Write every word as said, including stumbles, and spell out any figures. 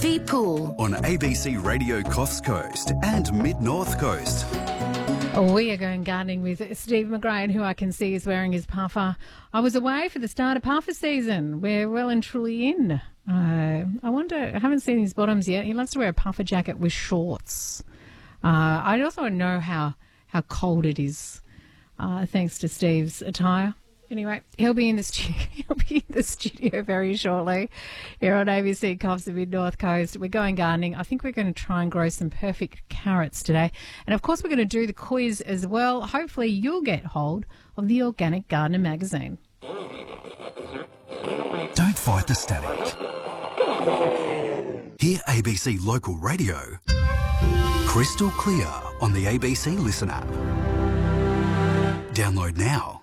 Sophie Poole on A B C Radio Coffs Coast and Mid-North Coast. We are going gardening with Steve McGrain, who I can see is wearing his puffer. I was away for the start of puffer season. We're well and truly in. Uh, I wonder, I haven't seen his bottoms yet. He loves to wear a puffer jacket with shorts. Uh, I also know how, how cold it is, uh, thanks to Steve's attire. Anyway, he'll be in the studio. He'll be in the studio very shortly here on A B C Coffs and Mid-North Coast. We're going gardening. I think we're going to try and grow some perfect carrots today, and of course, we're going to do the quiz as well. Hopefully, you'll get hold of the Organic Gardener magazine. Don't fight the static. Hear A B C Local Radio crystal clear on the A B C Listen app. Download now.